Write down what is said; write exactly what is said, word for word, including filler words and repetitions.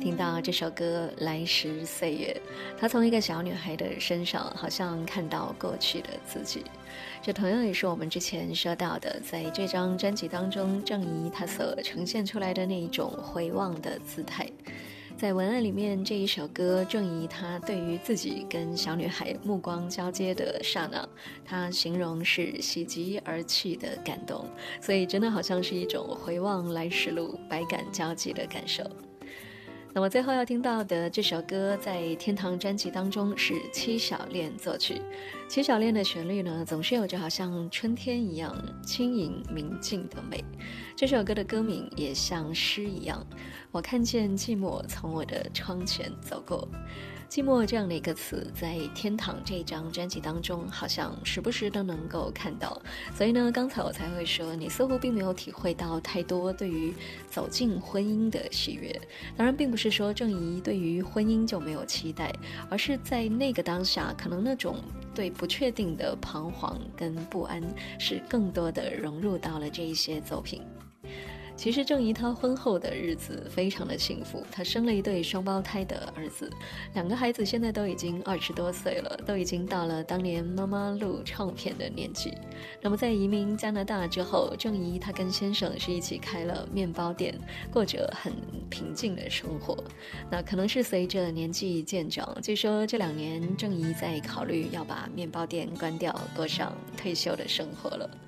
听到这首歌《来时岁月》，她从一个小女孩的身上好像看到过去的自己。这同样也是我们之前说到的，在这张专辑当中，郑怡她所呈现出来的那一种回望的姿态。在文案里面，这一首歌，郑怡她对于自己跟小女孩目光交接的刹那，她形容是喜极而泣的感动，所以真的好像是一种回望来时路，百感交集的感受。那么最后要听到的这首歌，在天堂专辑当中是戚小恋作曲。戚小恋的旋律呢，总是有着好像春天一样轻盈明净的美。这首歌的歌名也像诗一样，我看见寂寞从我的窗前走过。寂寞这样的一个词，在天堂这一张专辑当中，好像时不时都能够看到。所以呢，刚才我才会说，你似乎并没有体会到太多对于走进婚姻的喜悦。当然，并不是说郑怡对于婚姻就没有期待，而是在那个当下，可能那种对不确定的彷徨跟不安，是更多的融入到了这一些作品。其实郑怡她婚后的日子非常的幸福，她生了一对双胞胎的儿子，两个孩子现在都已经二十多岁了，都已经到了当年妈妈录唱片的年纪。那么在移民加拿大之后，郑怡她跟先生是一起开了面包店，过着很平静的生活。那可能是随着年纪渐长，据说这两年郑怡在考虑要把面包店关掉，过上退休的生活了。